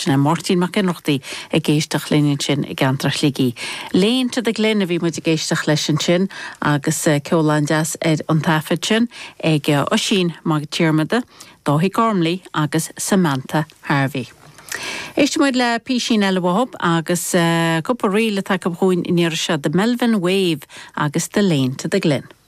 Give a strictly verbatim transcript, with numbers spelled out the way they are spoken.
sinna Martin McEnrochtaí a géisteach líonn sin i Gantrach Ligí. Léonta de Glen a bhí muid a géisteach leis an sin agus ceoláin deas ar an taifid sin ag Oisín mag tíormada, Dóthaí Gormley agus Samantha Harvey. Éiste muid le písín eile bhthb agus uh, cúpa riile take bhúin in iarse de Melvin Wave agus de Léonta de Glen.